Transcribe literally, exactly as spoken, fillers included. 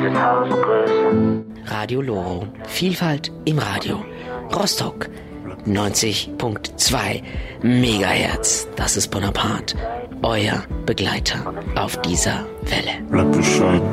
Radio Loro. Vielfalt im Radio. Rostock. neunzig Komma zwei Megahertz. Das ist Bonaparte. Euer Begleiter auf dieser Welle. Bleibt Bescheid.